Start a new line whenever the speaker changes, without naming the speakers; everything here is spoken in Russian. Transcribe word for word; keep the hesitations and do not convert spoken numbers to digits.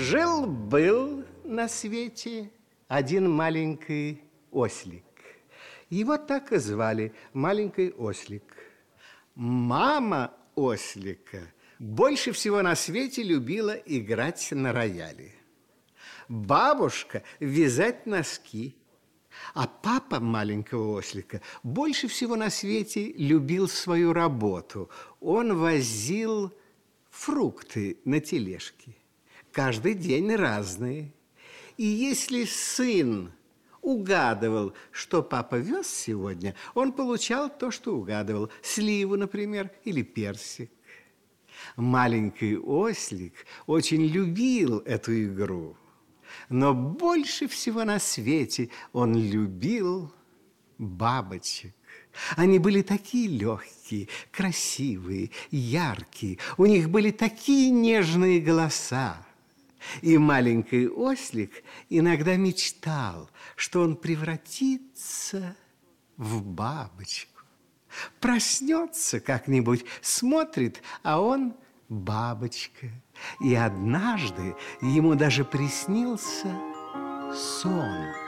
Жил-был на свете один маленький ослик. Его так и звали, маленький ослик. Мама ослика больше всего на свете любила играть на рояле. Бабушка вязать носки. А папа маленького ослика больше всего на свете любил свою работу. Он возил фрукты на тележке. Каждый день разные. И если сын угадывал, что папа вез сегодня, он получал то, что угадывал. Сливу, например, или персик. Маленький ослик очень любил эту игру. Но больше всего на свете он любил бабочек. Они были такие легкие, красивые, яркие. У них были такие нежные голоса. И маленький ослик иногда мечтал, что он превратится в бабочку. Проснется как-нибудь, смотрит, а он бабочка. И однажды ему даже приснился сон.